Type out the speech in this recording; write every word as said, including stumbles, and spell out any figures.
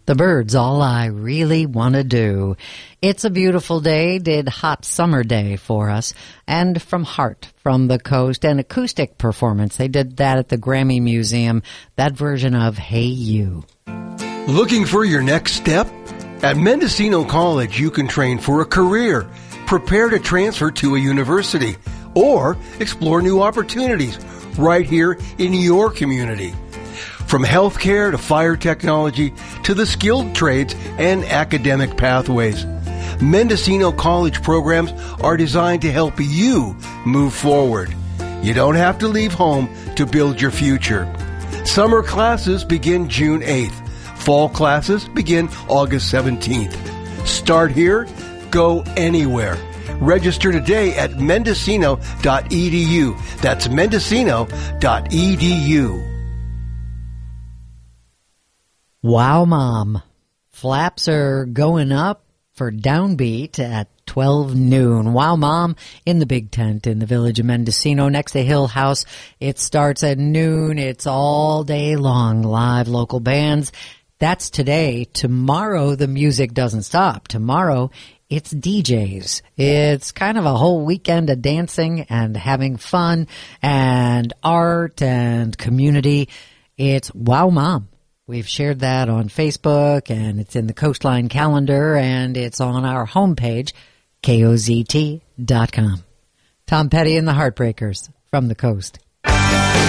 The Byrds, All I Really Want to Do. It's a Beautiful Day did Hot Summer Day for us. And From Heart, From the Coast, an acoustic performance. They did that at the Grammy Museum, that version of Hey You. Looking for your next step? At Mendocino College, you can train for a career, prepare to transfer to a university, or explore new opportunities right here in your community. From healthcare to fire technology to the skilled trades and academic pathways, Mendocino College programs are designed to help you move forward. You don't have to leave home to build your future. Summer classes begin June eighth. Fall classes begin August seventeenth. Start here, go anywhere. Register today at mendocino dot e d u. That's mendocino dot e d u. Wow, Mom. Flaps are going up for Downbeat at twelve noon. Wow, Mom in the big tent in the village of Mendocino next to Hill House. It starts at noon. It's all day long. Live local bands. That's today. Tomorrow, the music doesn't stop. Tomorrow, it's D Js. It's kind of a whole weekend of dancing and having fun and art and community. It's Wow, Mom. We've shared that on Facebook, and it's in the Coastline calendar, and it's on our homepage, K O Z T dot com. Tom Petty and the Heartbreakers from the Coast.